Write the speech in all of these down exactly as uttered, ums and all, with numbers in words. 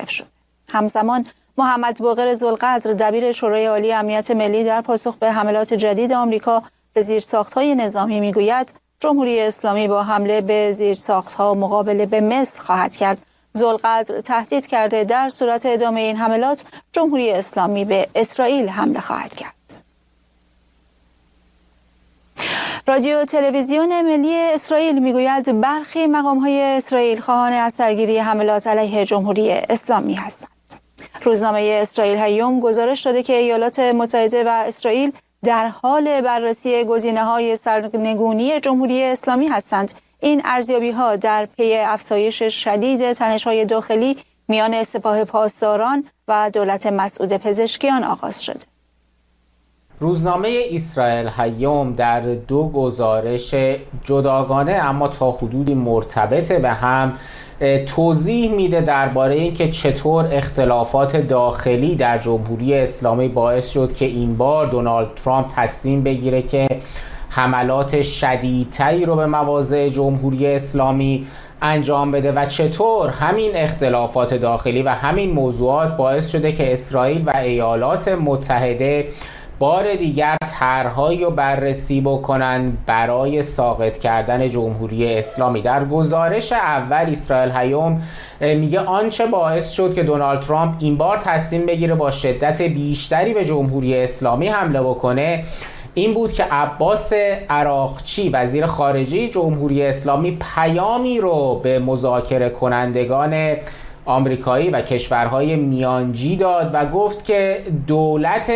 متوقف شد. همزمان محمد باقر ذوالقدر دبیر شورای عالی امنیت ملی در پاسخ به حملات جدید آمریکا به زیرساخت‌های نظامی میگوید جمهوری اسلامی با حمله به زیرساخت‌ها مقابله به مثل خواهد کرد. ذوالقدر تهدید کرده در صورت ادامه این حملات جمهوری اسلامی به اسرائیل حمله خواهد کرد. رادیو تلویزیون ملی اسرائیل میگوید برخی مقام‌های اسرائیل خواهان از سرگیری حملات علیه جمهوری اسلامی هستند. روزنامه اسرائیل هیوم گزارش داده که ایالات متحده و اسرائیل در حال بررسی گزینه‌های سرنگونی جمهوری اسلامی هستند. این ارزیابی‌ها در پی افزایش شدید تنش‌های داخلی میان سپاه پاسداران و دولت مسعود پزشکیان آغاز شده. روزنامه اسرائیل هیوم در دو گزارش جداگانه اما تا حدودی مرتبط به هم توضیح میده درباره اینکه چطور اختلافات داخلی در جمهوری اسلامی باعث شد که این بار دونالد ترامپ تصمیم بگیره که حملات شدیدتری رو به مواضع جمهوری اسلامی انجام بده و چطور همین اختلافات داخلی و همین موضوعات باعث شده که اسرائیل و ایالات متحده بار دیگر طرحهایی رو بررسی بکنن برای ساقط کردن جمهوری اسلامی. در گزارش اول اسرائیل هیوم میگه آنچه باعث شد که دونالد ترامپ این بار تصمیم بگیره با شدت بیشتری به جمهوری اسلامی حمله بکنه این بود که عباس عراقچی وزیر خارجه جمهوری اسلامی پیامی رو به مذاکره کنندگان آمریکایی و کشورهای میانجی داد و گفت که دولت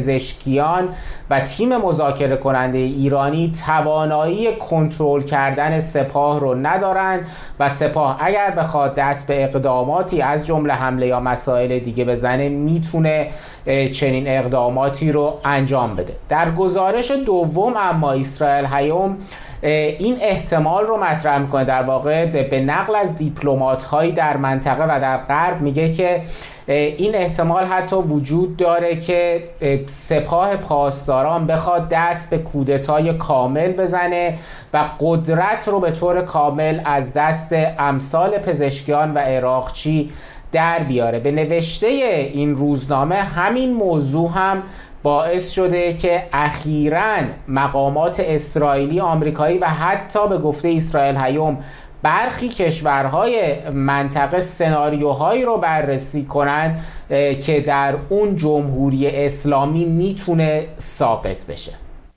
پزشکیان و تیم مذاکره کننده ایرانی توانایی کنترل کردن سپاه رو ندارند و سپاه اگر بخواد دست به اقداماتی از جمله حمله یا مسائل دیگه بزنه میتونه چنین اقداماتی رو انجام بده. در گزارش دوم اما اسرائیل هیوم این احتمال رو مطرح میکنه، در واقع به نقل از دیپلمات هایی در منطقه و در غرب میگه که این احتمال حتی وجود داره که سپاه پاسداران بخواد دست به کودتای کامل بزنه و قدرت رو به طور کامل از دست امثال پزشکیان و عراقچی در بیاره. به نوشته این روزنامه همین موضوع هم باعث شده که اخیراً مقامات اسرائیلی، آمریکایی و حتی به گفته اسرائیل هیوم برخی کشورهای منطقه سناریوهایی رو بررسی کنند که در اون جمهوری اسلامی میتونه ساقط بشه.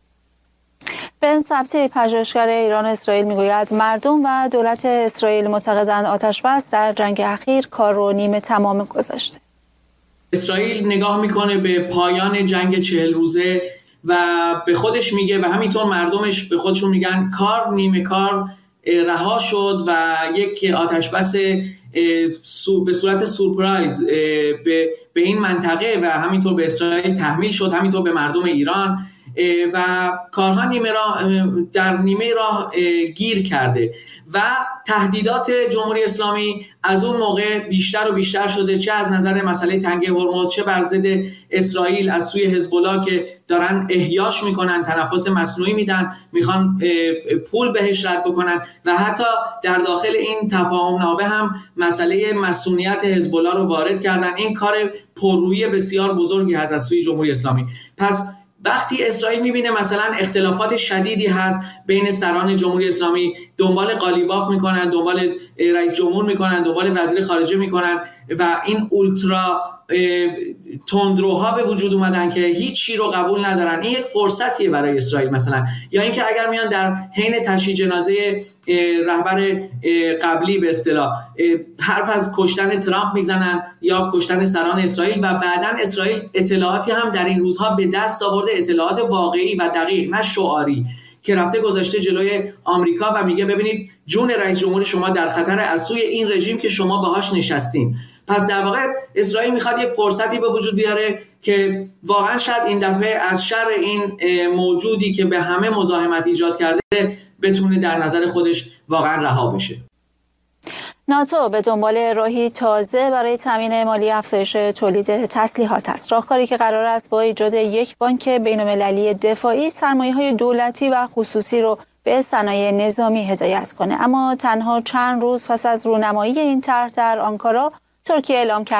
بن سبتی پژوهشگر ایران و اسرائیل میگوید مردم و دولت اسرائیل معتقدند آتش‌بس در جنگ اخیر کار رو نیمه تمام گذاشته. اسرائیل نگاه میکنه به پایان جنگ چهل روزه و به خودش میگه و همینطور مردمش به خودشون میگن کار نیمه کار رها شد و یک آتش‌بس به صورت سورپرایز به این منطقه و همینطور به اسرائیل تحمیل شد، همینطور به مردم ایران و کارها نیمه راه در نیمه راه گیر کرده و تهدیدات جمهوری اسلامی از اون موقع بیشتر و بیشتر شده، چه از نظر مسئله تنگه هرمز، چه بر ضد اسرائیل از سوی حزب الله که دارن احیاش میکنن، تنفس مصنوعی میدن، میخوان پول بهش رد بکنن و حتی در داخل این تفاهم نامه هم مسئله مسئولیت حزب الله رو وارد کردن. این کار پررویی بسیار بزرگی هست از سوی جمهوری اسلامی. پس وقتی اسرائیل میبینه مثلا اختلافات شدیدی هست بین سران جمهوری اسلامی، دنبال قالیباف میکنن، دنبال رئیس جمهور میکنن، دنبال وزیر خارجه میکنن و این اولترا تندروها به وجود اومدن که هیچ چی رو قبول ندارن، این یک فرصتیه برای اسرائیل مثلا. یا اینکه اگر میان در حین تشییع جنازه رهبر قبلی به اصطلاح حرف از کشتن ترامپ میزنن یا کشتن سران اسرائیل و بعداً اسرائیل اطلاعاتی هم در این روزها به دست آورده، اطلاعات واقعی و دقیق نه شعاری، که رفته گذاشته جلوی آمریکا و میگه ببینید جون رئیس جمهور شما در خطر از سوی این رژیم که شما باهاش نشستین. پس در واقع اسرائیل میخواد یک فرصتی به وجود بیاره که واقعا شاید این دفعه از شر این موجودی که به همه مزاحمت ایجاد کرده بتونه در نظر خودش واقعا رها بشه. ناتو به دنبال راهی تازه برای تامین مالی افزایش تولید تسلیحات است. راهکاری که قرار است با ایجاد یک بانک بین‌المللی دفاعی سرمایه‌های دولتی و خصوصی رو به صنایع نظامی هدایت کنه. اما تنها چند روز پس از رونمایی این طرح در آنکارا، ترکیه اعلام کرد